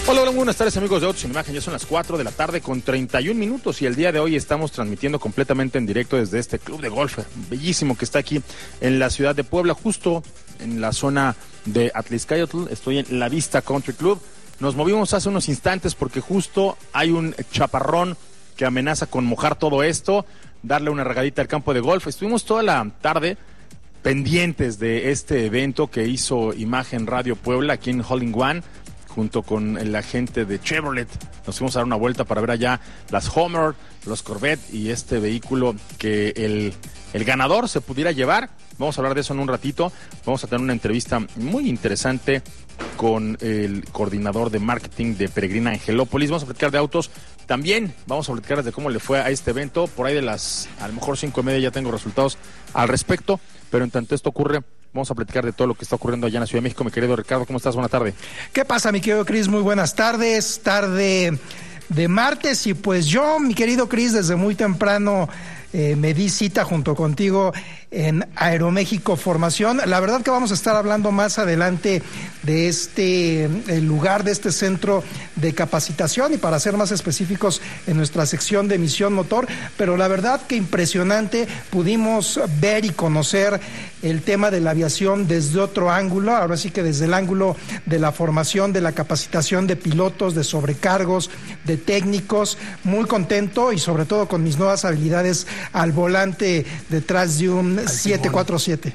Hola, muy buenas tardes amigos de Autos en Imagen, ya son las 4 de la tarde con 31 minutos y el día de hoy estamos transmitiendo completamente en directo desde este club de golf bellísimo que está aquí en la ciudad de Puebla, justo en la zona de Atlixcayotl. Estoy en La Vista Country Club. Nos movimos hace unos instantes porque justo hay un chaparrón que amenaza con mojar todo esto, darle una regadita al campo de golf. Estuvimos toda la tarde pendientes de este evento que hizo Imagen Radio Puebla aquí en Hole in One, junto con la gente de Chevrolet. Nos fuimos a dar una vuelta para ver allá las Hummer, los Corvette y este vehículo que el ganador se pudiera llevar. Vamos a hablar de eso en un ratito. Vamos a tener una entrevista muy interesante con el coordinador de marketing de Peregrina Angelópolis. Vamos a platicar de autos. También vamos a platicar de cómo le fue a este evento. Por ahí de las, a lo mejor 5:30 ya tengo resultados al respecto. Pero en tanto esto ocurre, vamos a platicar de todo lo que está ocurriendo allá en la Ciudad de México. Mi querido Ricardo, ¿cómo estás? Buena tarde. ¿Qué pasa, mi querido Cris? Muy buenas tardes. Tarde de martes y pues yo, mi querido Cris, desde muy temprano me di cita junto contigo en Aeroméxico Formación. La verdad que vamos a estar hablando más adelante de el lugar de este centro de capacitación y para ser más específicos en nuestra sección de Misión Motor, pero la verdad que impresionante, pudimos ver y conocer el tema de la aviación desde otro ángulo, ahora sí que desde el ángulo de la formación, de la capacitación de pilotos, de sobrecargos, de técnicos. Muy contento y sobre todo con mis nuevas habilidades al volante detrás de un 747.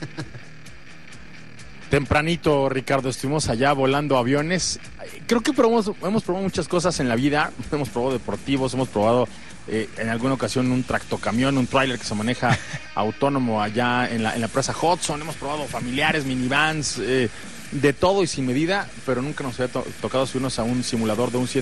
Tempranito, Ricardo, estuvimos allá volando aviones. Creo que hemos probado muchas cosas en la vida. Hemos probado deportivos, hemos probado en alguna ocasión un tractocamión, un tráiler que se maneja autónomo allá en la presa Hudson. Hemos probado familiares, minivans, de todo y sin medida, pero nunca nos había tocado subirnos a un simulador de un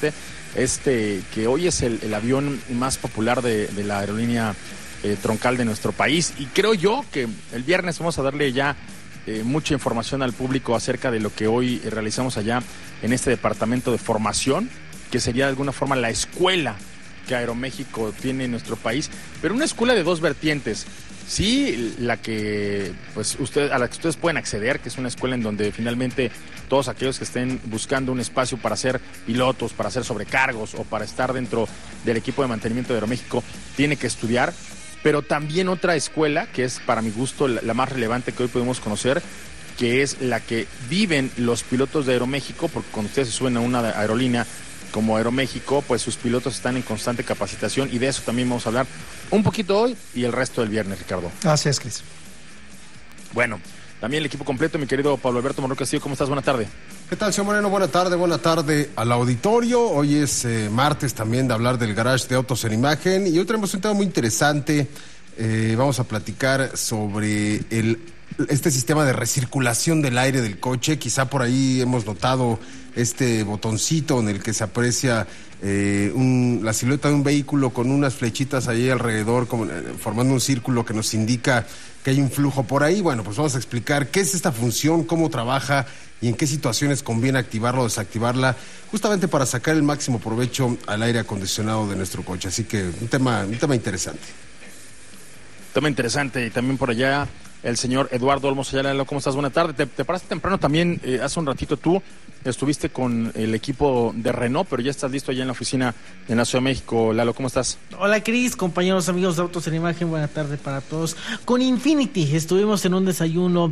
737, que hoy es el avión más popular de la aerolínea troncal de nuestro país. Y creo yo que el viernes vamos a darle ya mucha información al público acerca de lo que hoy realizamos allá en este departamento de formación, que sería de alguna forma la escuela que Aeroméxico tiene en nuestro país, pero una escuela de dos vertientes. Sí, a la que ustedes pueden acceder, que es una escuela en donde finalmente todos aquellos que estén buscando un espacio para ser pilotos, para hacer sobrecargos o para estar dentro del equipo de mantenimiento de Aeroméxico, tiene que estudiar. Pero también otra escuela, que es para mi gusto la más relevante que hoy podemos conocer, que es la que viven los pilotos de Aeroméxico, porque cuando ustedes se suben a una aerolínea como Aeroméxico, pues sus pilotos están en constante capacitación y de eso también vamos a hablar un poquito hoy y el resto del viernes, Ricardo. Así es, Cris. Bueno, también el equipo completo, mi querido Pablo Alberto Monroy Castillo, ¿cómo estás? Buena tarde. ¿Qué tal, señor Moreno? Buena tarde al auditorio. Hoy es martes también de hablar del garage de Autos en Imagen y hoy tenemos un tema muy interesante. Vamos a platicar sobre este sistema de recirculación del aire del coche. Quizá por ahí hemos notado este botoncito en el que se aprecia la silueta de un vehículo con unas flechitas ahí alrededor, formando un círculo que nos indica que hay un flujo por ahí. Bueno, pues vamos a explicar qué es esta función, cómo trabaja y en qué situaciones conviene activarla o desactivarla, justamente para sacar el máximo provecho al aire acondicionado de nuestro coche. Así que un tema interesante. Tema interesante y también por allá el señor Eduardo Olmos Ayala. ¿Cómo estás? Buena tarde. Te paraste temprano también, hace un ratito tú estuviste con el equipo de Renault, pero ya estás listo allá en la oficina en la Ciudad de México. Lalo, ¿cómo estás? Hola, Cris, compañeros, amigos de Autos en Imagen, buena tarde para todos. Con Infinity estuvimos en un desayuno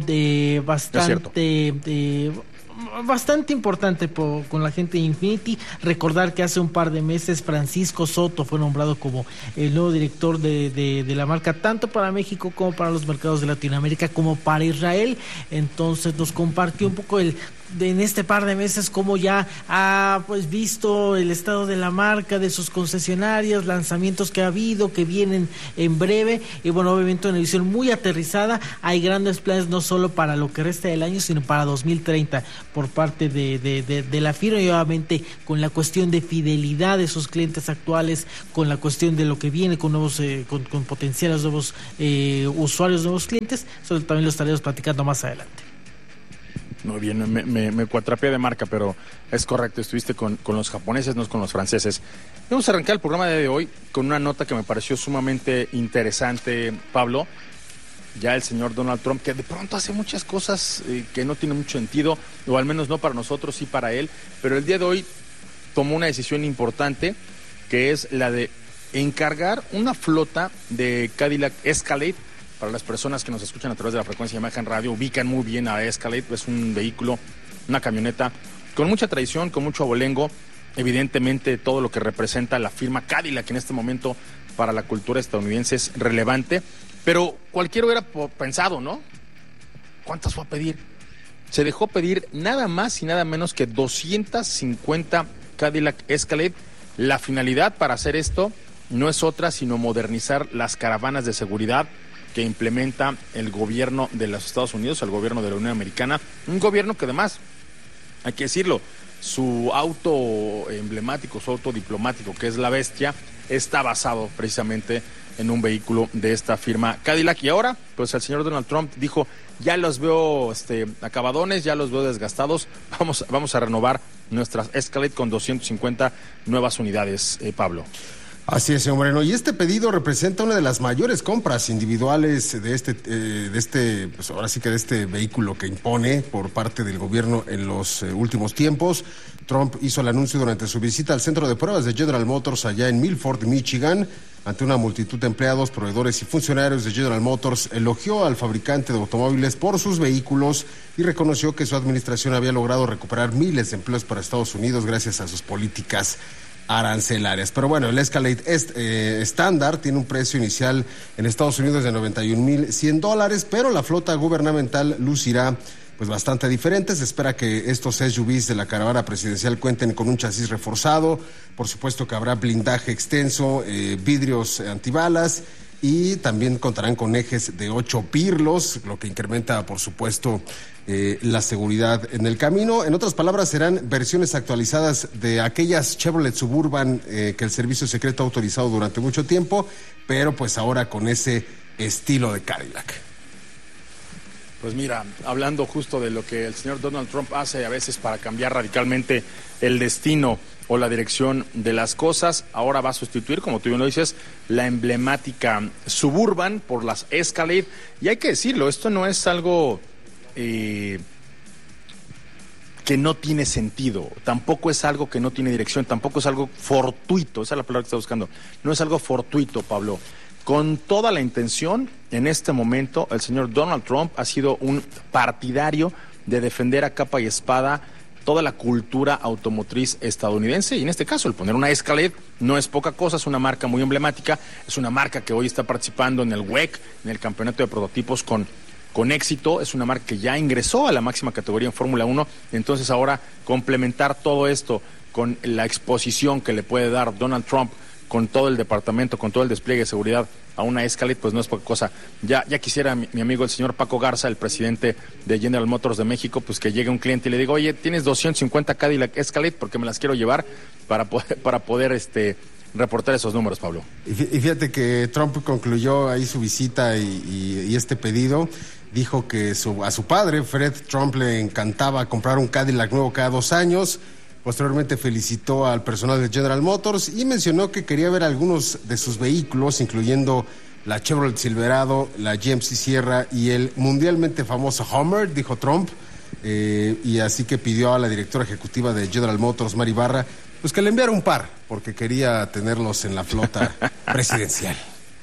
bastante importante con la gente de Infinity. Recordar que hace un par de meses Francisco Soto fue nombrado como el nuevo director de la marca, tanto para México como para los mercados de Latinoamérica, como para Israel. Entonces nos compartió un poco en este par de meses cómo ya ha visto el estado de la marca, de sus concesionarias, lanzamientos que ha habido, que vienen en breve, y bueno, obviamente una visión muy aterrizada. Hay grandes planes no solo para lo que resta del año, sino para 2030 por parte de la firma, y obviamente con la cuestión de fidelidad de sus clientes actuales, con la cuestión de lo que viene con nuevos con potenciales nuevos usuarios, nuevos clientes. Eso también lo estaremos platicando más adelante. Muy bien, me cuatrapeé de marca, pero es correcto, estuviste con los japoneses, no con los franceses. Vamos a arrancar el programa de hoy con una nota que me pareció sumamente interesante, Pablo. ya el señor Donald Trump, que de pronto hace muchas cosas que no tienen mucho sentido, o al menos no para nosotros, sí para él, pero el día de hoy tomó una decisión importante, que es la de encargar una flota de Cadillac Escalade. Para las personas que nos escuchan a través de la frecuencia de Imagen Radio, ubican muy bien a Escalade. Es un vehículo, una camioneta con mucha tradición, con mucho abolengo, evidentemente todo lo que representa la firma Cadillac en este momento para la cultura estadounidense es relevante, pero cualquiera hubiera pensado, ¿no? ¿Cuántas fue a pedir? Se dejó pedir nada más y nada menos que 250 Cadillac Escalade. La finalidad para hacer esto no es otra sino modernizar las caravanas de seguridad que implementa el gobierno de los Estados Unidos, el gobierno de la Unión Americana, un gobierno que además, hay que decirlo, su auto emblemático, su auto diplomático, que es la Bestia, está basado precisamente en un vehículo de esta firma Cadillac. Y ahora, pues el señor Donald Trump dijo, ya los veo acabadones, ya los veo desgastados, vamos a renovar nuestras Escalade con 250 nuevas unidades, Pablo. Así es, señor Moreno. Y este pedido representa una de las mayores compras individuales pues ahora sí que de este vehículo que impone por parte del gobierno en los últimos tiempos. Trump hizo el anuncio durante su visita al centro de pruebas de General Motors allá en Milford, Michigan. Ante una multitud de empleados, proveedores y funcionarios de General Motors, elogió al fabricante de automóviles por sus vehículos y reconoció que su administración había logrado recuperar miles de empleos para Estados Unidos gracias a sus políticas arancelarias. Pero bueno, el Escalade estándar tiene un precio inicial en Estados Unidos de $91,100, pero la flota gubernamental lucirá pues bastante diferente. Se espera que estos SUVs de la caravana presidencial cuenten con un chasis reforzado, por supuesto que habrá blindaje extenso, vidrios antibalas, y también contarán con ejes de 8 pirlos, lo que incrementa, por supuesto, la seguridad en el camino. En otras palabras, serán versiones actualizadas de aquellas Chevrolet Suburban que el servicio secreto ha autorizado durante mucho tiempo, pero pues ahora con ese estilo de Cadillac. Pues mira, hablando justo de lo que el señor Donald Trump hace a veces para cambiar radicalmente el destino o la dirección de las cosas, ahora va a sustituir, como tú bien lo dices, la emblemática Suburban por las Escalade. Y hay que decirlo, esto no es algo que no tiene sentido, tampoco es algo que no tiene dirección, tampoco es algo fortuito, esa es la palabra que está buscando, no es algo fortuito, Pablo. Con toda la intención, en este momento, el señor Donald Trump ha sido un partidario de defender a capa y espada toda la cultura automotriz estadounidense, y en este caso el poner una Escalade no es poca cosa, es una marca muy emblemática, es una marca que hoy está participando en el WEC, en el campeonato de prototipos con éxito, es una marca que ya ingresó a la máxima categoría en Fórmula 1, entonces ahora complementar todo esto con la exposición que le puede dar Donald Trump con todo el departamento, con todo el despliegue de seguridad a una Escalade, pues no es poca cosa. Ya quisiera mi amigo el señor Paco Garza, el presidente de General Motors de México, pues que llegue un cliente y le diga, oye, tienes 250 Cadillac Escalade porque me las quiero llevar para poder reportar esos números, Pablo. Y fíjate que Trump concluyó ahí su visita y este pedido. Dijo que a su padre, Fred Trump, le encantaba comprar un Cadillac nuevo cada 2 años. Posteriormente felicitó al personal de General Motors y mencionó que quería ver algunos de sus vehículos, incluyendo la Chevrolet Silverado, la GMC Sierra y el mundialmente famoso Hummer, dijo Trump, y así que pidió a la directora ejecutiva de General Motors, Mary Barra, pues que le enviara un par, porque quería tenerlos en la flota presidencial.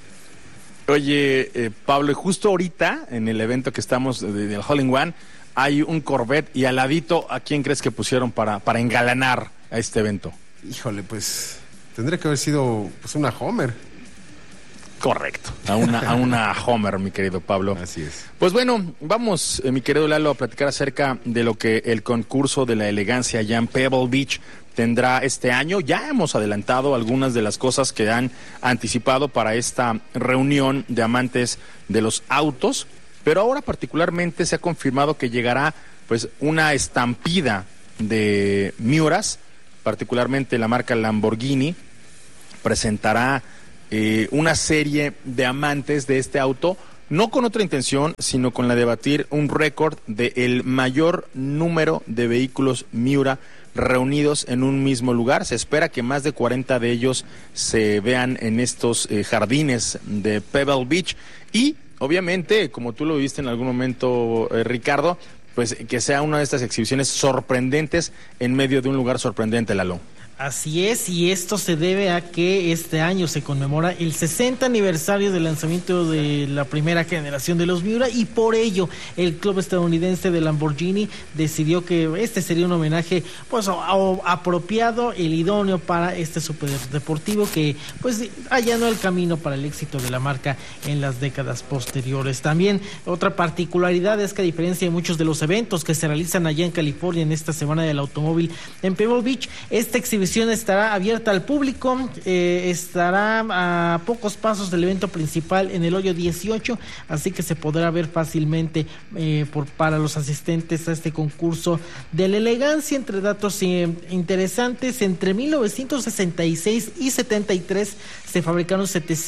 Oye, Pablo, y justo ahorita, en el evento que estamos del All-in-One, hay un Corvette, y al ladito, ¿a quién crees que pusieron para engalanar a este evento? Híjole, pues tendría que haber sido pues una Hummer. Correcto, a una Hummer, mi querido Pablo. Así es. Pues bueno, vamos, mi querido Lalo, a platicar acerca de lo que el concurso de la elegancia allá en Pebble Beach tendrá este año. Ya hemos adelantado algunas de las cosas que han anticipado para esta reunión de amantes de los autos, pero ahora particularmente se ha confirmado que llegará pues una estampida de Miuras, particularmente la marca Lamborghini presentará una serie de amantes de este auto, no con otra intención, sino con la de batir un récord del mayor número de vehículos Miura reunidos en un mismo lugar. Se espera que más de 40 de ellos se vean en estos jardines de Pebble Beach, y obviamente, como tú lo viste en algún momento, Ricardo, pues que sea una de estas exhibiciones sorprendentes en medio de un lugar sorprendente, Lalo. Así es, y esto se debe a que este año se conmemora el 60 aniversario del lanzamiento de la primera generación de los Miura, y por ello el club estadounidense de Lamborghini decidió que este sería un homenaje pues apropiado, el idóneo para este superdeportivo que pues allanó el camino para el éxito de la marca en las décadas posteriores. También otra particularidad es que, a diferencia de muchos de los eventos que se realizan allá en California en esta semana del automóvil en Pebble Beach, esta exhibición estará abierta al público, estará a pocos pasos del evento principal en el hoyo 18, así que se podrá ver fácilmente para los asistentes a este concurso de la elegancia. Entre datos interesantes, entre 1966 y 73 se fabricaron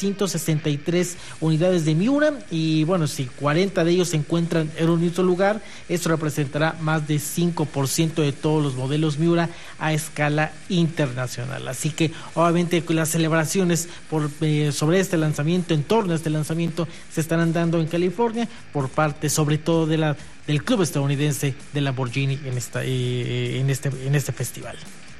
763 unidades de Miura, y bueno, si 40 de ellos se encuentran en un mismo lugar, esto representará más de 5% de todos los modelos Miura a escala internacional. Así que obviamente las celebraciones sobre este lanzamiento, en torno a este lanzamiento, se estarán dando en California por parte sobre todo del club estadounidense de Lamborghini en este festival.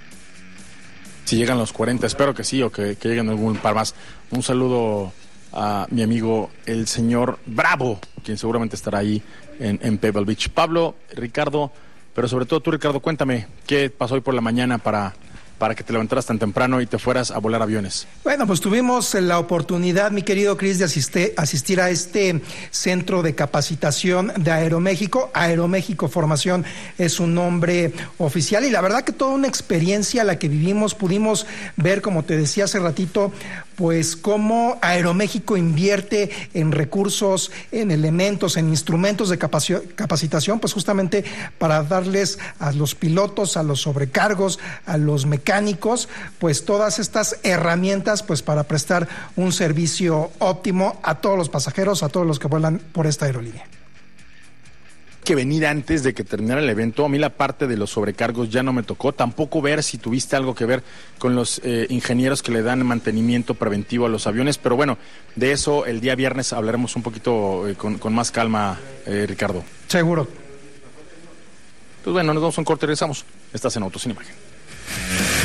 Si llegan los 40, espero que sí, o que lleguen algún par más. Un saludo a mi amigo el señor Bravo, quien seguramente estará ahí en Pebble Beach. Pablo, Ricardo, pero sobre todo tú, Ricardo, cuéntame qué pasó hoy por la mañana para que te levantaras tan temprano y te fueras a volar aviones. Bueno, pues tuvimos la oportunidad, mi querido Cris, de asistir a este centro de capacitación de Aeroméxico. Aeroméxico Formación es un nombre oficial, y la verdad que toda una experiencia la que vivimos. Pudimos ver, como te decía hace ratito, pues cómo Aeroméxico invierte en recursos, en elementos, en instrumentos de capacitación, pues justamente para darles a los pilotos, a los sobrecargos, a los mecánicos, pues todas estas herramientas pues para prestar un servicio óptimo a todos los pasajeros, a todos los que vuelan por esta aerolínea. Que venir antes de que terminara el evento. A mí la parte de los sobrecargos ya no me tocó, tampoco ver si tuviste algo que ver con los ingenieros que le dan mantenimiento preventivo a los aviones, pero bueno, de eso el día viernes hablaremos un poquito con más calma, Ricardo. Seguro. Pues bueno, nos vamos a un corte y regresamos. Estás en Autos sin Imagen.